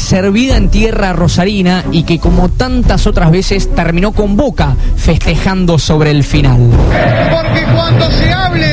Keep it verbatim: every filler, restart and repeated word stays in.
servida en tierra rosarina y que como tantas otras veces terminó con Boca festejando sobre el final. Porque cuando se hable